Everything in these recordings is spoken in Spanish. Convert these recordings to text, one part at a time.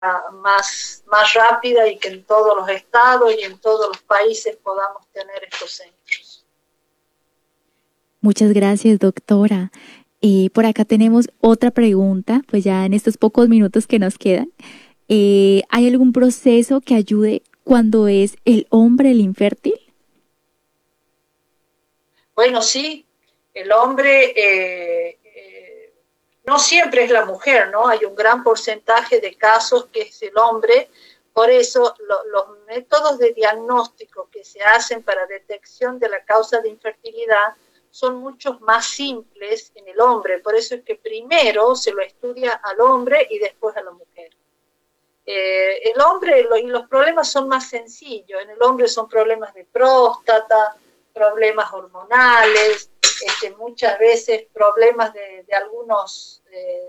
más rápida y que en todos los estados y en todos los países podamos tener estos centros. Muchas gracias, doctora. Por acá tenemos otra pregunta, pues ya en estos pocos minutos que nos quedan. ¿Hay algún proceso que ayude cuando es el hombre el infértil? Bueno, sí, el hombre no siempre es la mujer, ¿no? Hay un gran porcentaje de casos que es el hombre. Por eso los métodos de diagnóstico que se hacen para detección de la causa de infertilidad son mucho más simples en el hombre. Por eso es que primero se lo estudia al hombre y después a la mujer. El hombre y los problemas son más sencillos. En el hombre son problemas de próstata, problemas hormonales, muchas veces problemas de algunos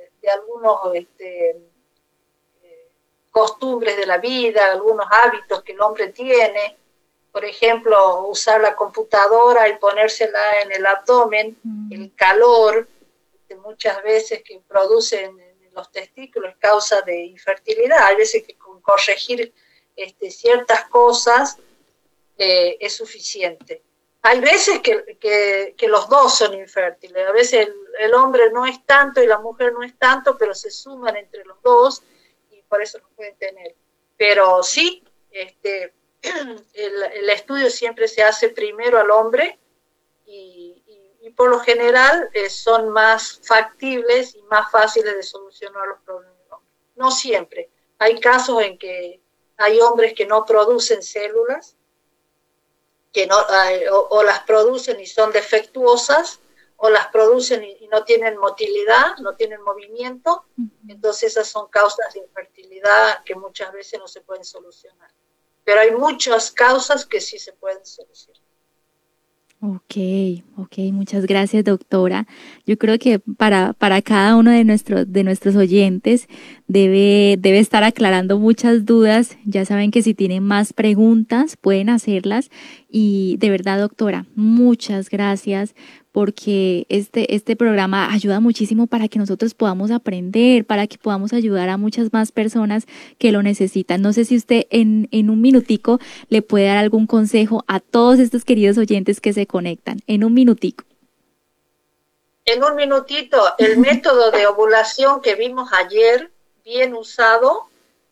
costumbres de la vida, algunos hábitos que el hombre tiene. Por ejemplo, usar la computadora y ponérsela en el abdomen, el calor, muchas veces que producen los testículos causa de infertilidad. Hay veces que con corregir ciertas cosas es suficiente. Hay veces que los dos son infértiles, a veces el hombre no es tanto y la mujer no es tanto, pero se suman entre los dos y por eso lo pueden tener. Pero sí, el estudio siempre se hace primero al hombre y por lo general son más factibles y más fáciles de solucionar los problemas. No siempre. Hay casos en que hay hombres que no producen células, que no, o las producen y son defectuosas, o las producen y no tienen motilidad, no tienen movimiento. Entonces esas son causas de infertilidad que muchas veces no se pueden solucionar. Pero hay muchas causas que sí se pueden solucionar. Ok, muchas gracias, doctora. Yo creo que para cada uno de nuestros oyentes debe estar aclarando muchas dudas. Ya saben que si tienen más preguntas pueden hacerlas. Y de verdad, doctora, muchas gracias porque este programa ayuda muchísimo para que nosotros podamos aprender, para que podamos ayudar a muchas más personas que lo necesitan. No sé si usted en un minutico le puede dar algún consejo a todos estos queridos oyentes que se conectan. En un minutico. En un minutito, el método de ovulación que vimos ayer, bien usado,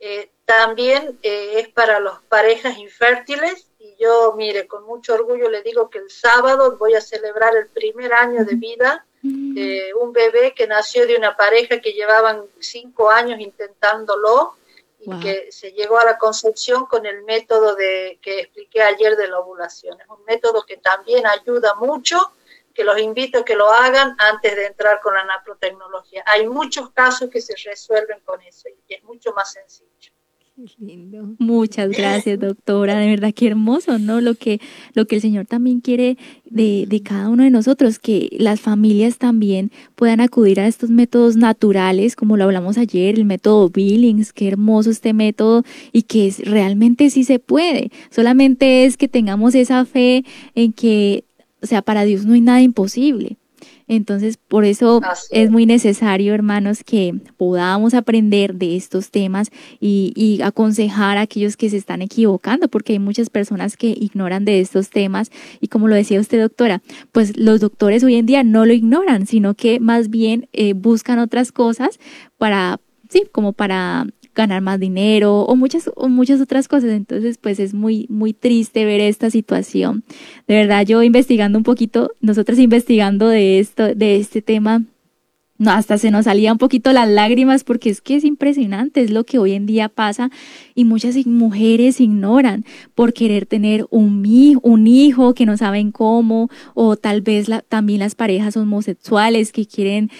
también es para las parejas infértiles. Y yo, mire, con mucho orgullo le digo que el sábado voy a celebrar el primer año de vida de un bebé que nació de una pareja que llevaban 5 años intentándolo y que se llegó a la concepción con el método que expliqué ayer de la ovulación. Es un método que también ayuda mucho, que los invito a que lo hagan antes de entrar con la naprotecnología. Hay muchos casos que se resuelven con eso y es mucho más sencillo. Lindo. Muchas gracias, doctora. De verdad, qué hermoso, ¿no? Lo que el Señor también quiere de cada uno de nosotros, que las familias también puedan acudir a estos métodos naturales, como lo hablamos ayer, el método Billings, qué hermoso este método y que realmente sí se puede. Solamente es que tengamos esa fe en que, o sea, para Dios no hay nada imposible. Entonces, por eso es muy necesario, hermanos, que podamos aprender de estos temas y aconsejar a aquellos que se están equivocando, porque hay muchas personas que ignoran de estos temas y como lo decía usted, doctora, pues los doctores hoy en día no lo ignoran, sino que más bien buscan otras cosas para, sí, como para ganar más dinero o muchas otras cosas. Entonces, pues es muy triste ver esta situación. De verdad, yo investigando un poquito, nosotras investigando de este tema, no, hasta se nos salía un poquito las lágrimas porque es que es impresionante, es lo que hoy en día pasa y muchas mujeres ignoran por querer tener un hijo que no saben cómo, o tal vez también las parejas homosexuales que quieren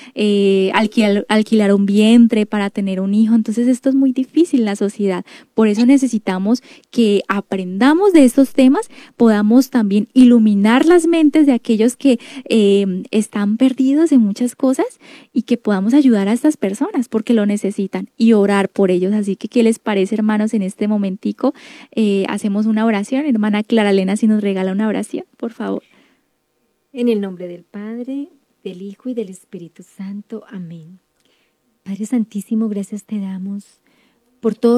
alquilar un vientre para tener un hijo. Entonces esto es muy difícil en la sociedad. Por eso necesitamos que aprendamos de estos temas, podamos también iluminar las mentes de aquellos que están perdidos en muchas cosas y que podamos ayudar a estas personas porque lo necesitan y orar por ellos. Así que, ¿qué les parece, hermanos? En este momentico hacemos una oración. Hermana Clara Elena, si nos regala una oración, por favor. En el nombre del Padre, del Hijo y del Espíritu Santo. Amén. Padre Santísimo, gracias te damos por todo